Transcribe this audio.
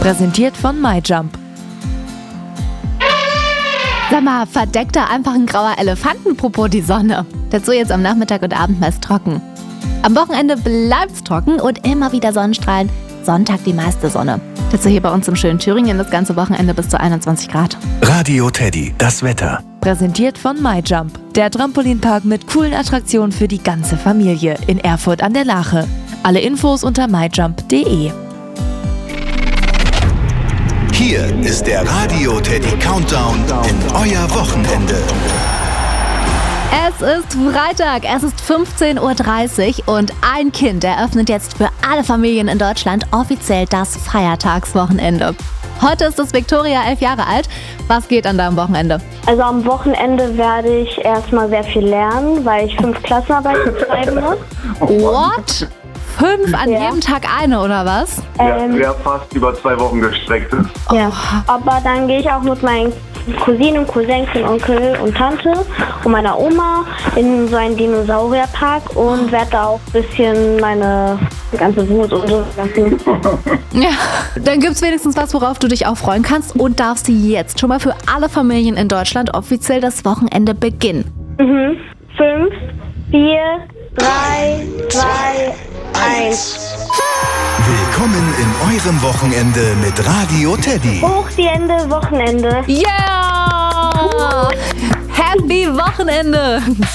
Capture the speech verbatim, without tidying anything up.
Präsentiert von MyJump. Sag mal, verdeckt da einfach ein grauer Elefantenpopo die Sonne? Dazu jetzt am Nachmittag und Abend meist trocken. Am Wochenende bleibt's trocken und immer wieder Sonnenstrahlen. Sonntag die meiste Sonne. Dazu hier bei uns im schönen Thüringen das ganze Wochenende bis zu einundzwanzig Grad. Radio Teddy, das Wetter. Präsentiert von MyJump. Der Trampolinpark mit coolen Attraktionen für die ganze Familie in Erfurt an der Lache. Alle Infos unter myjump punkt de. Hier ist der Radio Teddy Countdown in euer Wochenende. Es ist Freitag, es ist fünfzehn Uhr dreißig und ein Kind eröffnet jetzt für alle Familien in Deutschland offiziell das Feiertagswochenende. Heute ist es Victoria, elf Jahre alt. Was geht an deinem Wochenende? Also am Wochenende werde ich erstmal sehr viel lernen, weil ich fünf Klassenarbeiten schreiben muss. What? Fünf an Ja. jedem Tag eine, oder was? Ähm, Ja, fast über zwei Wochen gestreckt ist. ja. Aber dann gehe ich auch mit meinen Cousinen, Cousins und Onkel und Tante und meiner Oma in so einen Dinosaurierpark und werde da auch ein bisschen meine ganze Wut und so lassen. Ja, dann gibt's wenigstens was, worauf du dich auch freuen kannst und darfst jetzt schon mal für alle Familien in Deutschland offiziell das Wochenende beginnen. Mhm. Fünf, vier, drei, zwei, eins. Willkommen in eurem Wochenende mit Radio Teddy. Hoch die Hände, Wochenende. Yeah! Happy Wochenende!